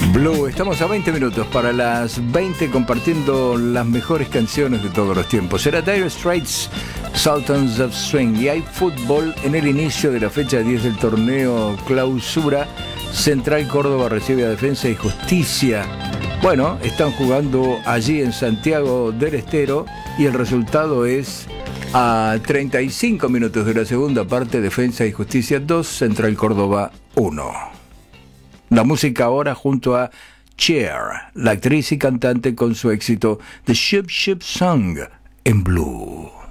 Blue, estamos a 20 minutos para las 20 compartiendo las mejores canciones de todos los tiempos. Será Dire Straits, Sultans of Swing. Y hay fútbol en el inicio de la fecha 10 del torneo Clausura. Central Córdoba recibe a Defensa y Justicia. Bueno, están jugando allí en Santiago del Estero y el resultado es a 35 minutos de la segunda parte, Defensa y Justicia 2, Central Córdoba 1. La música ahora junto a Cher, la actriz y cantante con su éxito The Ship Ship Song en Blue.